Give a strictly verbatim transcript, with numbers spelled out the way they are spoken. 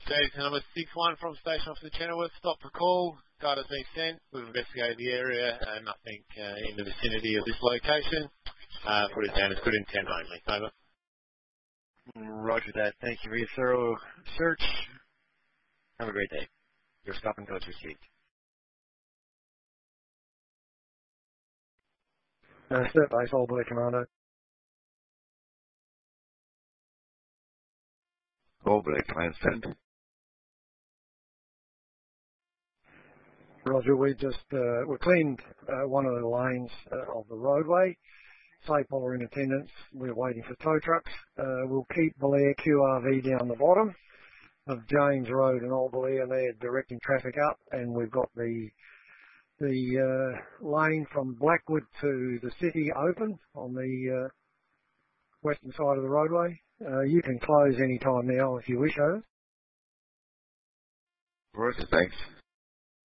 Jason number six one from Station Officer Chenoweth. Stop for call. Data's been sent. We've investigated the area and nothing uh, in the vicinity of this location. Uh, put it down as good intent only. Over. Roger that. Thank you for your thorough search. Have a great day. Your stop and coach received. Uh, Step base, All Black Commando. All Black Command sent. Roger, we just, uh, we cleaned uh, one of the lanes uh, of the roadway. SAPOL are in attendance. We're waiting for tow trucks. Uh, we'll keep Belair Q R V down the bottom of James Road and Old Belair, and they're directing traffic up, and we've got the the uh, lane from Blackwood to the city open on the uh, western side of the roadway. Uh, you can close any time now if you wish, over. Roger, thanks.